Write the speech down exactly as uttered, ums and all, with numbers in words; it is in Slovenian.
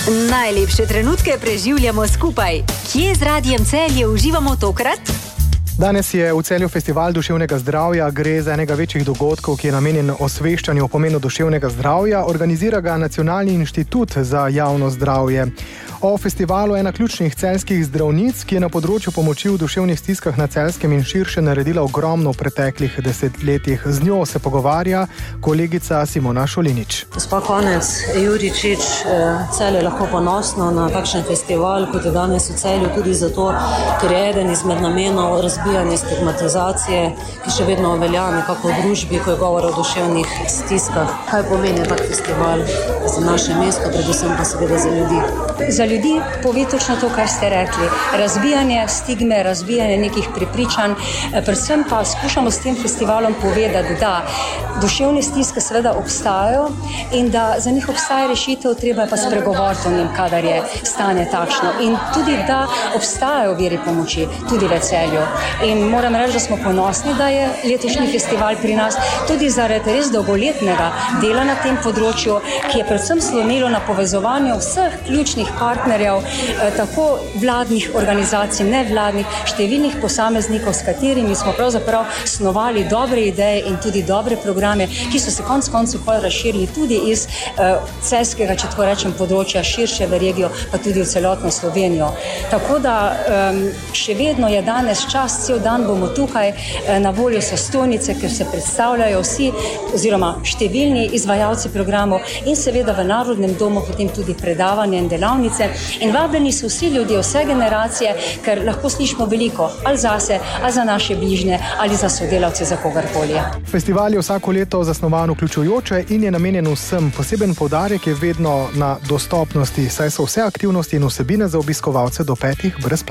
Najlepše trenutke preživljamo skupaj. Kje z Radiem Celje uživamo tokrat? Danes je v Celju festival duševnega zdravja. Gre za enega večjih dogodkov, ki je namenjen osveščanju o pomenu duševnega zdravja. Organizira ga Nacionalni inštitut za javno zdravje. O festivalu ena ključnih celjskih zdravnic, ki je na področju pomoči v duševnih stiskah na Celjskem in širše naredila ogromno v preteklih desetletjih. Z njo se pogovarja kolegica Simona Šolinič. Gospa Konec Juričič, Celje je lahko ponosno na takšen festival, kot je danes v Celju, tudi zato, ker je eden izmed namenov razbijanje stigmatizacije, ki še vedno velja nekako v družbi, ko je govor o duševnih stiskah. Kaj pomeni tak festival za naše mesto, predvsem pa seveda za ljudi? Za ljudi pove točno to, kar ste rekli. Razbijanje stigme, razbijanje nekih prepričanj. Predvsem pa skušamo s tem festivalom povedati, da duševne stiske seveda obstajajo in da za njih obstaja rešitev, treba je pa spregovoriti o njem, kadar je stanje takšno. In tudi, da obstajajo viri pomoči, tudi v Celju. In moram reči, da smo ponosni, da je letošnji festival pri nas, tudi zaradi res dolgoletnega dela na tem področju, ki je predvsem slonilo na povezovanju vseh ključnih partnerjev, tako vladnih organizacij, nevladnih, številnih posameznikov, s katerimi smo pravzaprav snovali dobre ideje in tudi dobre programe, ki so se konec koncev pol razširili tudi iz uh, celjskega, če tako rečem, področja širše v regijo, pa tudi v celotno Slovenijo. Tako da um, še vedno je danes čas, cel dan bomo tukaj, uh, na voljo so stojnice, ker se predstavljajo vsi oziroma številni izvajalci programov in seveda v Narodnem domu potem tudi predavanje in delavnice. In vabljeni so vsi ljudje, vse generacije, ker lahko slišimo veliko, ali zase, ali za naše bližnje, ali za sodelavce, za kogarkoli. Festival je vsako leto zasnovan vključujoče in je namenjen vsem. Poseben poudarek je vedno na dostopnosti, saj so vse aktivnosti in vsebine za obiskovalce do petih brezplačne.